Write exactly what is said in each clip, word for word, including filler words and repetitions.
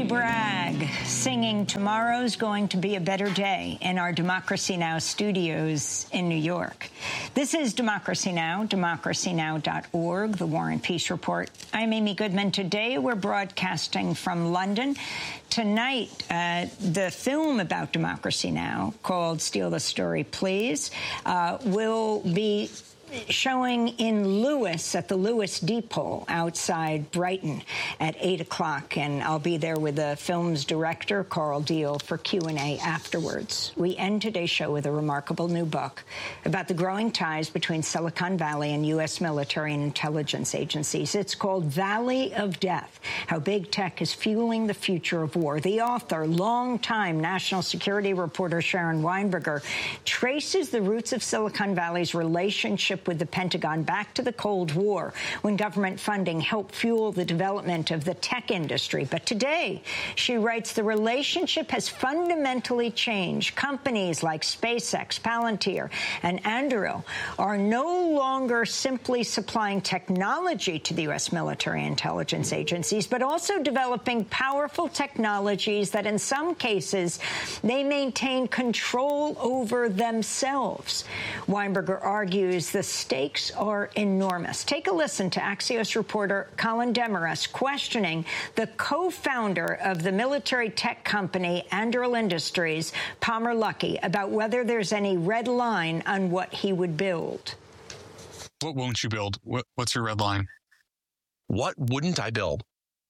Billy Bragg singing "Tomorrow's Going to Be a Better Day" in our Democracy Now! Studios in New York. This is Democracy Now!, democracy now dot org, the War and Peace Report. I'm Amy Goodman. Today we're broadcasting from London. Tonight, uh, the film about Democracy Now!, called Steal the Story, Please, uh, will be showing in Lewis at the Lewis Depot outside Brighton at eight o'clock, and I'll be there with the film's director, Carl Deal, for Q and A afterwards. We end today's show with a remarkable new book about the growing ties between Silicon Valley and U S military and intelligence agencies. It's called Valley of Death: How Big Tech is Fueling the Future of War. The author, longtime national security reporter Sharon Weinberger, traces the roots of Silicon Valley's relationship with the Pentagon back to the Cold War, when government funding helped fuel the development of the tech industry. But today, she writes, the relationship has fundamentally changed. Companies like SpaceX, Palantir, and Anduril are no longer simply supplying technology to the U S military and intelligence agencies, but also developing powerful technologies that in some cases they maintain control over themselves. Weinberger argues the stakes are enormous. Take a listen to Axios reporter Colin Demarest questioning the co-founder of the military tech company Anduril Industries, Palmer Luckey, about whether there's any red line on what he would build. What won't you build? What, what's your red line? What wouldn't I build?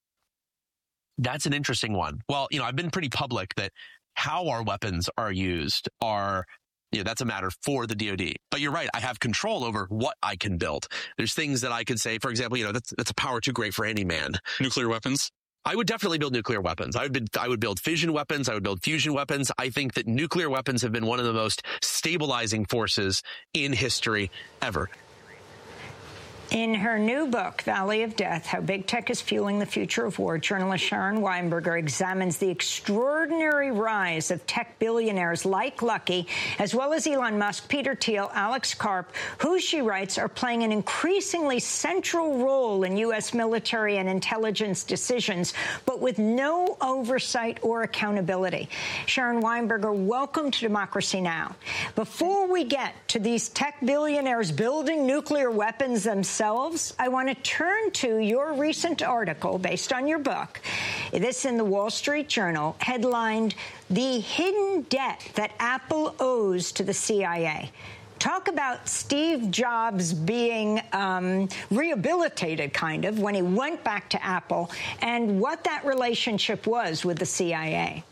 That's an interesting one. Well, you know, I've been pretty public that how our weapons are used are Yeah, that's a matter for the D O D. But you're right. I have control over what I can build. There's things that I could say, for example, you know, that's, that's a power too great for any man. Nuclear weapons? I would definitely build nuclear weapons. I would, be, I would build fission weapons. I would build fusion weapons. I think that nuclear weapons have been one of the most stabilizing forces in history ever. In her new book, Valley of Death: How Big Tech is Fueling the Future of War, journalist Sharon Weinberger examines the extraordinary rise of tech billionaires like Luckey, as well as Elon Musk, Peter Thiel, Alex Karp, who, she writes, are playing an increasingly central role in U S military and intelligence decisions, but with no oversight or accountability. Sharon Weinberger, welcome to Democracy Now! Before we get to these tech billionaires building nuclear weapons themselves, I want to turn to your recent article based on your book. This in the Wall Street Journal, headlined "The Hidden Debt That Apple Owes to the C I A." Talk about Steve Jobs being um, rehabilitated, kind of, when he went back to Apple, and what that relationship was with the C I A.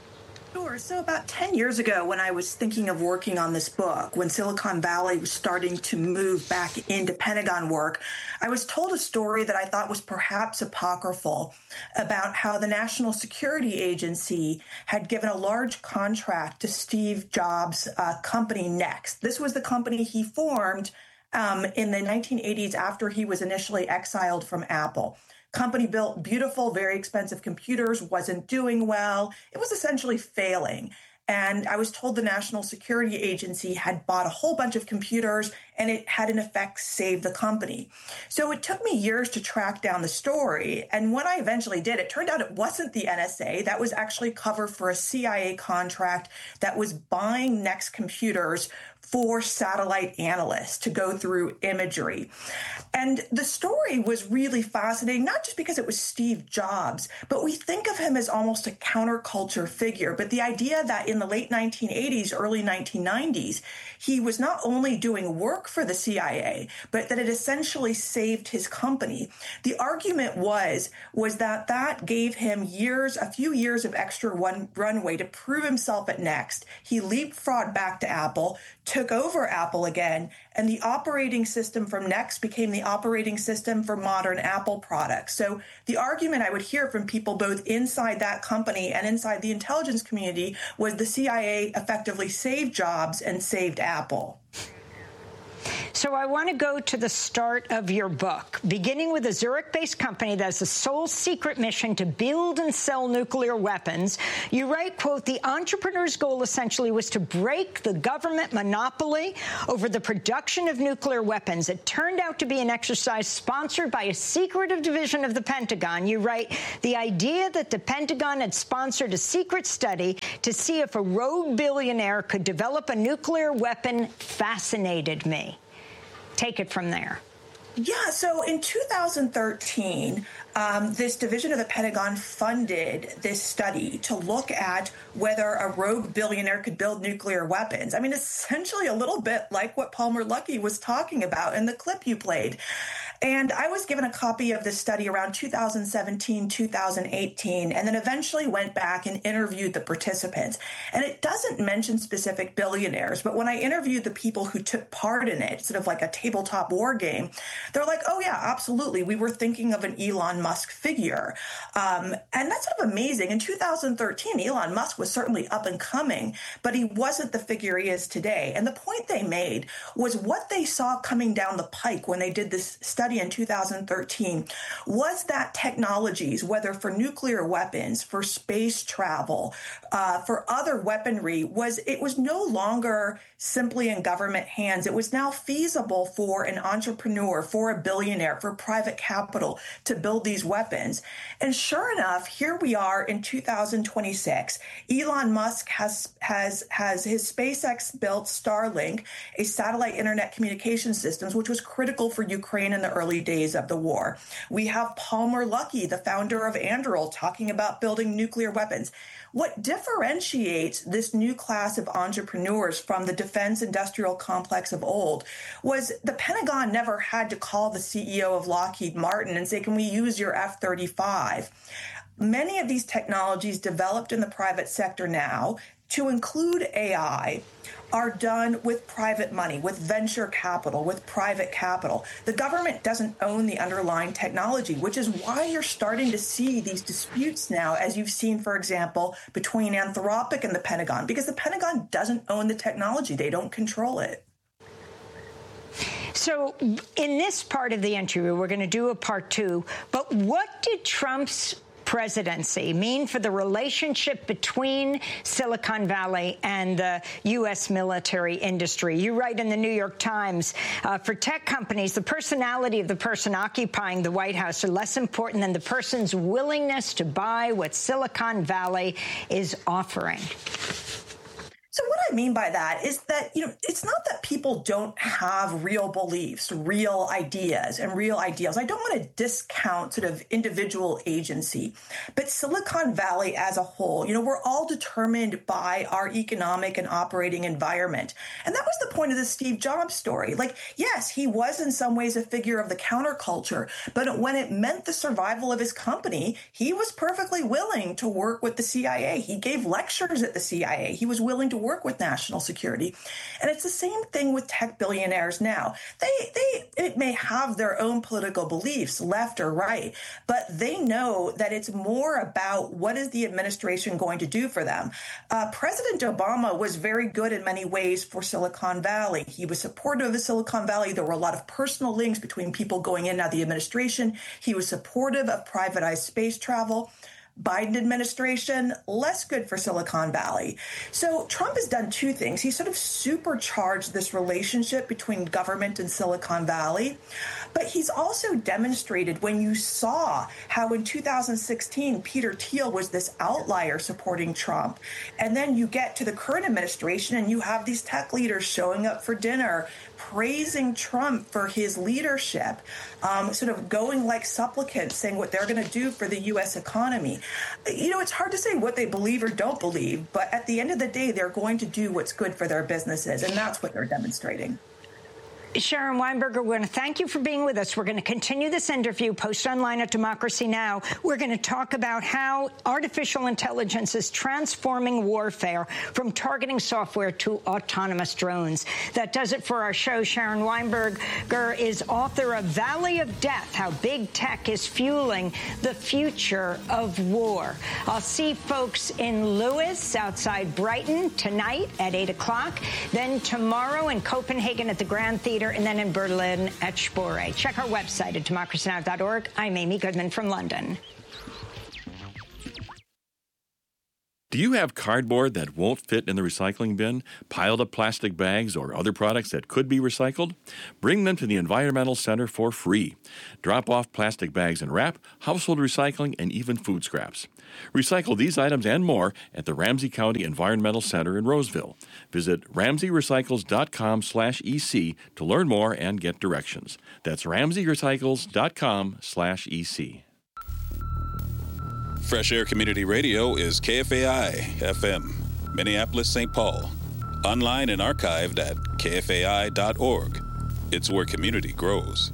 Sure. So about ten years ago, when I was thinking of working on this book, when Silicon Valley was starting to move back into Pentagon work, I was told a story that I thought was perhaps apocryphal about how the National Security Agency had given a large contract to Steve Jobs' uh, company Next. This was the company he formed um, in the nineteen eighties after he was initially exiled from Apple. Company built beautiful, very expensive computers, wasn't doing well. It was essentially failing. And I was told the National Security Agency had bought a whole bunch of computers and it had in effect saved the company. So it took me years to track down the story. And when I eventually did, it turned out it wasn't the N S A. That was actually cover for a C I A contract that was buying Next computers for satellite analysts to go through imagery. And the story was really fascinating, not just because it was Steve Jobs, but we think of him as almost a counterculture figure. But the idea that in the late nineteen eighties, early nineteen nineties, he was not only doing work for the C I A, but that it essentially saved his company. The argument was, was that that gave him years, a few years of extra one runway to prove himself at Next. He leapfrogged back to Apple, took over Apple again, and the operating system from Next became the operating system for modern Apple products. So the argument I would hear from people both inside that company and inside the intelligence community was the C I A effectively saved Jobs and saved Apple. So I want to go to the start of your book, beginning with a Zurich-based company that has a sole secret mission to build and sell nuclear weapons. You write, quote, the entrepreneur's goal essentially was to break the government monopoly over the production of nuclear weapons. It turned out to be an exercise sponsored by a secretive division of the Pentagon. You write, the idea that the Pentagon had sponsored a secret study to see if a rogue billionaire could develop a nuclear weapon fascinated me. Take it from there. Yeah, so in two thousand thirteen, um, this division of the Pentagon funded this study to look at whether a rogue billionaire could build nuclear weapons. I mean, essentially a little bit like what Palmer Luckey was talking about in the clip you played. And I was given a copy of this study around two thousand seventeen, two thousand eighteen, and then eventually went back and interviewed the participants. And it doesn't mention specific billionaires, but when I interviewed the people who took part in it, sort of like a tabletop war game, they're like, oh, yeah, absolutely. We were thinking of an Elon Musk figure. Um, and that's sort of amazing. In two thousand thirteen, Elon Musk was certainly up and coming, but he wasn't the figure he is today. And the point they made was what they saw coming down the pike when they did this study in two thousand thirteen was that technologies, whether for nuclear weapons, for space travel, uh, for other weaponry, was it was no longer simply in government hands. It was now feasible for an entrepreneur, for a billionaire, for private capital to build these weapons. And sure enough, here we are in two thousand twenty-six. Elon Musk has has has his SpaceX built Starlink, a satellite internet communication systems, which was critical for Ukraine in the early days of the war. We have Palmer Luckey, the founder of Anduril, talking about building nuclear weapons. What differentiates this new class of entrepreneurs from the defense industrial complex of old was the Pentagon never had to call the C E O of Lockheed Martin and say, can we use your F thirty-five? Many of these technologies developed in the private sector now, to include A I, are done with private money, with venture capital, with private capital. The government doesn't own the underlying technology, which is why you're starting to see these disputes now, as you've seen, for example, between Anthropic and the Pentagon, because the Pentagon doesn't own the technology. They don't control it. So in this part of the interview, we're going to do a part two, but what did Trump's presidency mean for the relationship between Silicon Valley and the U S military industry? You write in the New York Times, uh, for tech companies, the personality of the person occupying the White House are less important than the person's willingness to buy what Silicon Valley is offering. So what I mean by that is that, you know, it's not that people don't have real beliefs, real ideas and real ideals. I don't want to discount sort of individual agency, but Silicon Valley as a whole, you know, we're all determined by our economic and operating environment. And that was the point of the Steve Jobs story. Like, yes, he was in some ways a figure of the counterculture, but when it meant the survival of his company, he was perfectly willing to work with the C I A. He gave lectures at the C I A. He was willing to work with national security. And it's the same thing with tech billionaires now. They, they, it may have their own political beliefs, left or right, but they know that it's more about what is the administration going to do for them. Uh, President Obama was very good in many ways for Silicon Valley. He was supportive of Silicon Valley. There were a lot of personal links between people going in and out of the administration. He was supportive of privatized space travel. Biden administration, less good for Silicon Valley. So Trump has done two things. He sort of supercharged this relationship between government and Silicon Valley, but he's also demonstrated when you saw how in two thousand sixteen, Peter Thiel was this outlier supporting Trump. And then you get to the current administration and you have these tech leaders showing up for dinner, praising Trump for his leadership, um, sort of going like supplicants, saying what they're going to do for the U S economy. You know, it's hard to say what they believe or don't believe, but at the end of the day, they're going to do what's good for their businesses, and that's what they're demonstrating. Sharon Weinberger, we're going to thank you for being with us. We're going to continue this interview, post online at Democracy Now! We're going to talk about how artificial intelligence is transforming warfare from targeting software to autonomous drones. That does it for our show. Sharon Weinberger is author of Valley of Death, How Big Tech is Fueling the Future of War. I'll see folks in Lewis outside Brighton tonight at eight o'clock. Then tomorrow in Copenhagen at the Grand Theater later, and then in Berlin at Spore. Check our website at democracy now dot org. I'm Amy Goodman from London. Do you have cardboard that won't fit in the recycling bin, piled up plastic bags, or other products that could be recycled? Bring them to the Environmental Center for free. Drop off plastic bags and wrap, household recycling, and even food scraps. Recycle these items and more at the Ramsey County Environmental Center in Roseville. Visit ramsey recycles dot com slash E C to learn more and get directions. That's ramsey recycles dot com slash E C. Fresh Air Community Radio is K F A I F M, Minneapolis, Saint Paul. Online and archived at K F A I dot org. It's where community grows.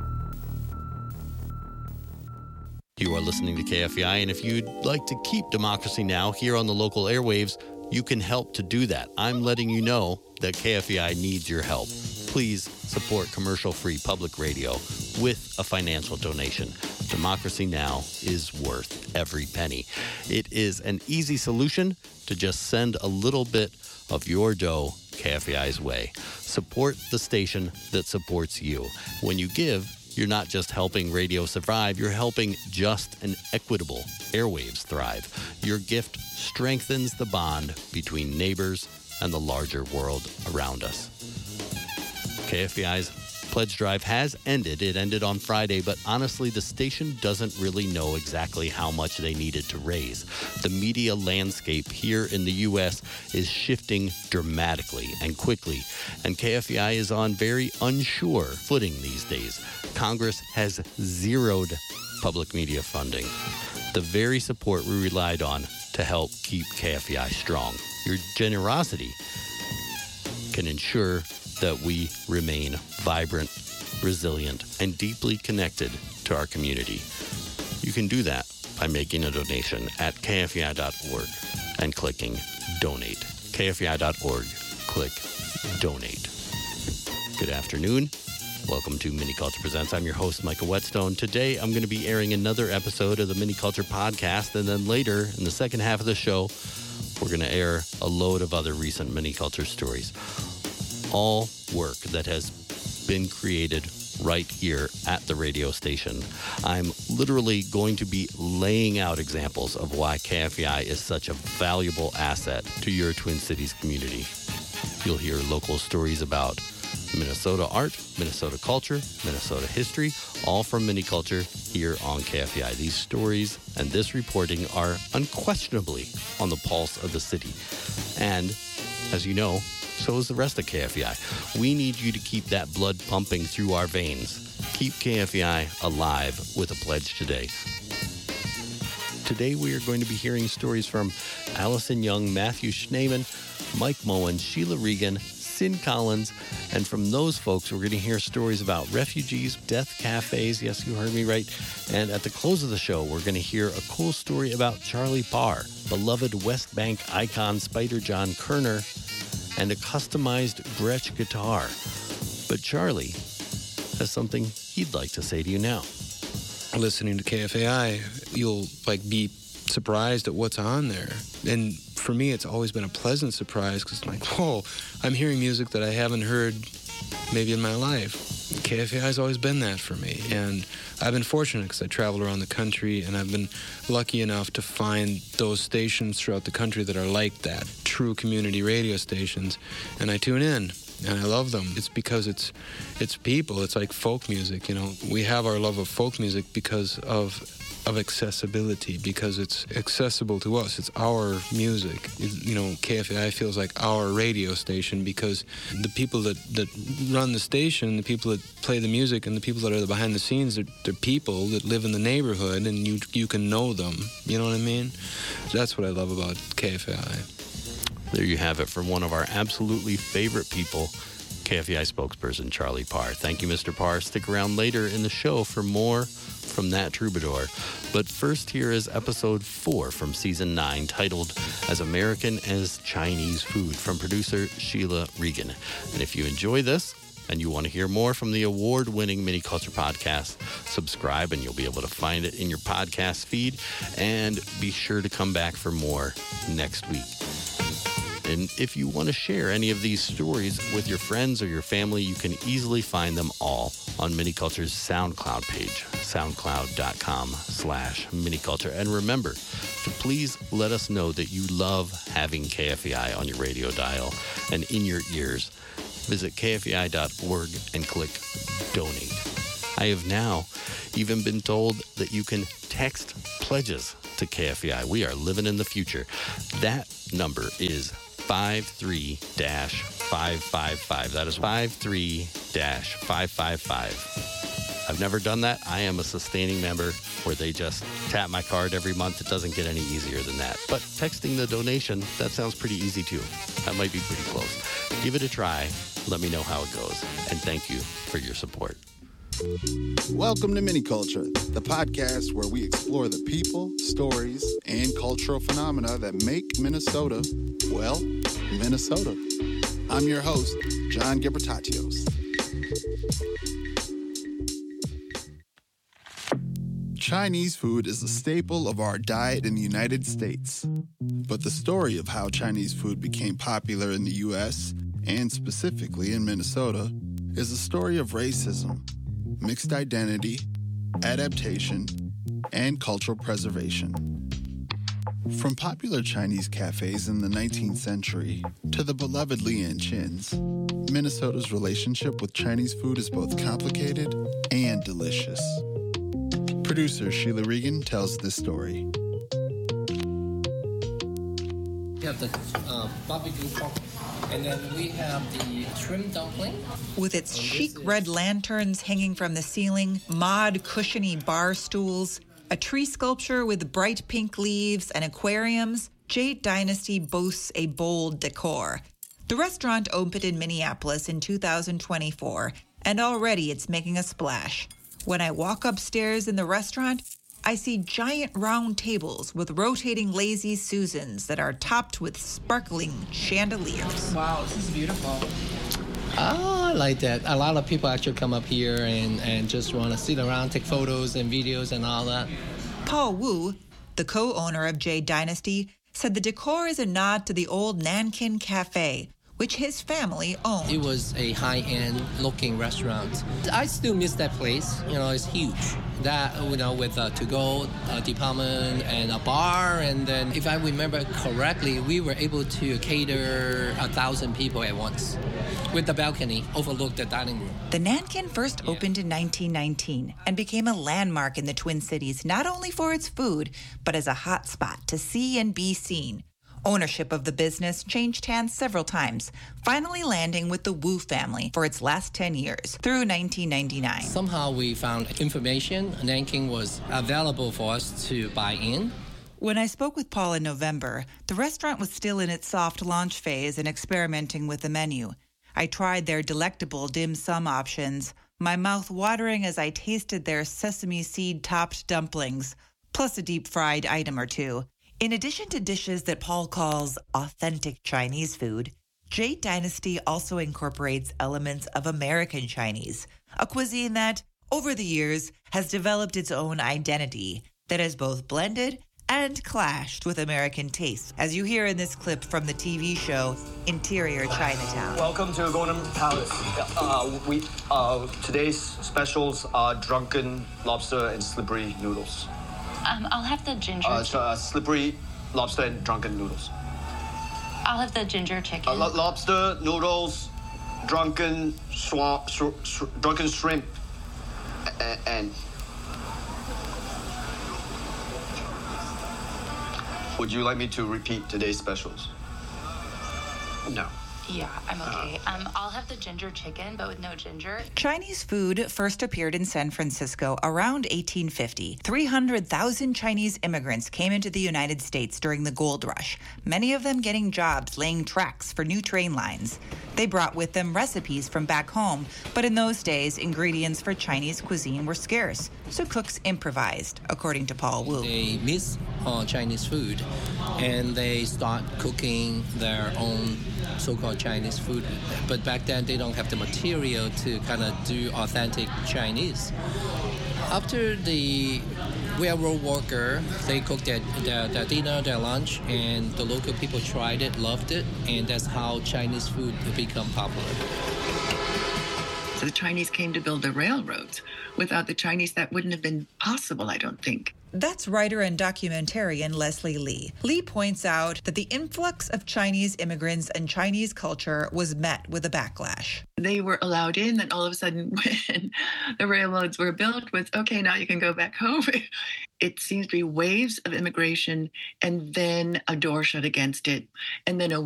You are listening to K F A I, and if you'd like to keep Democracy Now! Here on the local airwaves, you can help to do that. I'm letting you know that K F A I needs your help. Please support commercial-free public radio with a financial donation. Democracy Now! Is worth every penny. It is an easy solution to just send a little bit of your dough K F A I's way. Support the station that supports you. When you give, you're not just helping radio survive, you're helping just and equitable airwaves thrive. Your gift strengthens the bond between neighbors and the larger world around us. K F A I's pledge drive has ended. It ended on Friday, but honestly, the station doesn't really know exactly how much they needed to raise. The media landscape here in the U S is shifting dramatically and quickly, and K F A I is on very unsure footing these days. Congress has zeroed public media funding, the very support we relied on to help keep K F A I strong. Your generosity can ensure that we remain vibrant, resilient, and deeply connected to our community. You can do that by making a donation at K F A I dot org and clicking Donate. K F A I dot org, click Donate. Good afternoon. Welcome to Mini Culture Presents. I'm your host, Michael Whetstone. Today, I'm going to be airing another episode of the Mini Culture Podcast, and then later, in the second half of the show, we're going to air a load of other recent Mini Culture stories. All work that has been created right here at the radio station. I'm literally going to be laying out examples of why K F A I is such a valuable asset to your Twin Cities community. You'll hear local stories about Minnesota art, Minnesota culture, Minnesota history, all from Mini Culture here on K F A I. These stories and this reporting are unquestionably on the pulse of the city. And as you know, so is the rest of K F A I. We need you to keep that blood pumping through our veins. Keep K F A I alive with a pledge today. Today we are going to be hearing stories from Allison Young, Matthew Schneeman, Mike Moen, Sheila Regan, Sin Collins, and from those folks we're going to hear stories about refugees, death cafes, yes, you heard me right, and at the close of the show we're going to hear a cool story about Charlie Parr, beloved West Bank icon Spider John Kerner, and a customized Gretsch guitar. But Charlie has something he'd like to say to you now. Listening to K F A I, you'll like be surprised at what's on there. And for me, it's always been a pleasant surprise because it's like, whoa, I'm hearing music that I haven't heard maybe in my life. K F A I has always been that for me. And I've been fortunate because I travel around the country, and I've been lucky enough to find those stations throughout the country that are like that, true community radio stations. And I tune in, and I love them. It's because it's it's people. It's like folk music, you know. We have our love of folk music because of of accessibility, because it's accessible to us. It's our music. It, you know, K F A I feels like our radio station because the people that, that run the station, the people that play the music, and the people that are behind the scenes, they're, they're people that live in the neighborhood, and you you can know them. You know what I mean? That's what I love about K F A I. There you have it from one of our absolutely favorite people, K F A I spokesperson Charlie Parr. Thank you, Mister Parr. Stick around later in the show for more from that troubadour. But first, here is episode four from season nine, titled As American as Chinese Food, from producer Sheila Regan. And if you enjoy this and you want to hear more from the award-winning Mini Culture Podcast, subscribe and you'll be able to find it in your podcast feed. And be sure to come back for more next week. And if you want to share any of these stories with your friends or your family, you can easily find them all on Miniculture's SoundCloud page, soundcloud.com slash miniculture. And remember to please let us know that you love having K F E I on your radio dial and in your ears. Visit K F E I dot org and click Donate. I have now even been told that you can text pledges to K F E I. We are living in the future. That number is five three dash five five five. That is five three dash five five five. I've never done that. I am a sustaining member where they just tap my card every month. It doesn't get any easier than that. But texting the donation, that sounds pretty easy too. That might be pretty close. Give it a try. Let me know how it goes. And thank you for your support. Welcome to Miniculture, the podcast where we explore the people, stories, and cultural phenomena that make Minnesota, well, Minnesota. I'm your host, John Gilbertatios. Chinese food is a staple of our diet in the United States. But the story of how Chinese food became popular in the U S, and specifically in Minnesota, is a story of racism, mixed identity, adaptation, and cultural preservation. From popular Chinese cafes in the nineteenth century to the beloved Lian Chin's, Minnesota's relationship with Chinese food is both complicated and delicious. Producer Sheila Regan tells this story. We have the uh, barbecue pork, and then we have the shrimp dumpling. With its chic red lanterns hanging from the ceiling, mod cushiony bar stools, a tree sculpture with bright pink leaves and aquariums, Jade Dynasty boasts a bold decor. The restaurant opened in Minneapolis in two thousand twenty-four, and already it's making a splash. When I walk upstairs in the restaurant, I see giant round tables with rotating Lazy Susans that are topped with sparkling chandeliers. Wow, this is beautiful. Oh, I like that. A lot of people actually come up here and, and just want to sit around, take photos and videos and all that. Paul Wu, the co-owner of Jade Dynasty, said the decor is a nod to the old Nankin Cafe, which his family owned. It was a high-end looking restaurant. I still miss that place. You know, it's huge. That, you know, with a to-go uh, department and a bar, and then if I remember correctly, we were able to cater a thousand people at once with the balcony overlook the dining room. The Nankin first yeah. opened in nineteen nineteen and became a landmark in the Twin Cities, not only for its food, but as a hot spot to see and be seen. Ownership of the business changed hands several times, finally landing with the Wu family for its last ten years, through nineteen ninety-nine. Somehow we found information. Nankin was available for us to buy in. When I spoke with Paul in November, the restaurant was still in its soft launch phase and experimenting with the menu. I tried their delectable dim sum options, my mouth watering as I tasted their sesame seed-topped dumplings, plus a deep-fried item or two. In addition to dishes that Paul calls authentic Chinese food, Jade Dynasty also incorporates elements of American Chinese, a cuisine that, over the years, has developed its own identity that has both blended and clashed with American tastes, as you hear in this clip from the T V show Interior Chinatown. Welcome to Golden Palace. Uh, we uh, today's specials are drunken lobster and slippery noodles. Um, I'll have the ginger. Uh, so, uh, slippery lobster and drunken noodles. I'll have the ginger chicken. Uh, lo- lobster noodles, drunken swa- sh- sh- drunken shrimp, and, and. Would you like me to repeat today's specials? No. Yeah, I'm okay. Um, I'll have the ginger chicken, but with no ginger. Chinese food first appeared in San Francisco around eighteen fifty. three hundred thousand Chinese immigrants came into the United States during the gold rush, many of them getting jobs laying tracks for new train lines. They brought with them recipes from back home, but in those days, ingredients for Chinese cuisine were scarce, so cooks improvised, according to Paul Wu. They miss uh, Chinese food, and they start cooking their own so-called Chinese food. But back then, they don't have the material to kind of do authentic Chinese. After the railroad worker. They cooked their, their, their dinner, their lunch, and the local people tried it, loved it, and that's how Chinese food become popular. So the Chinese came to build the railroads. Without the Chinese, that wouldn't have been possible, I don't think. That's writer and documentarian Leslie Lee. Lee points out that the influx of Chinese immigrants and Chinese culture was met with a backlash. They were allowed in, and all of a sudden, when the railroads were built, was, okay, now you can go back home. It seems to be waves of immigration, and then a door shut against it, and then a